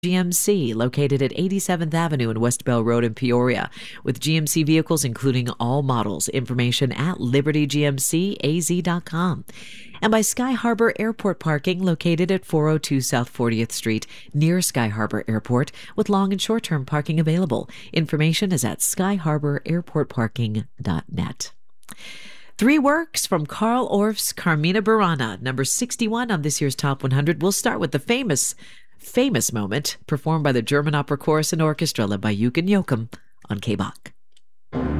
GMC, located at 87th Avenue and West Bell Road in Peoria, with GMC vehicles including all models. Information at libertygmcaz.com. And by Sky Harbor Airport Parking, located at 402 South 40th Street, near Sky Harbor Airport, with long and short-term parking available. Information is at skyharbor.airportparking.net. 3 works from Carl Orff's Carmina Burana, number 61 on this year's Top 100. We'll start with the famous moment performed by the German Opera Chorus and Orchestra led by Eugen Joachim on K-Bach.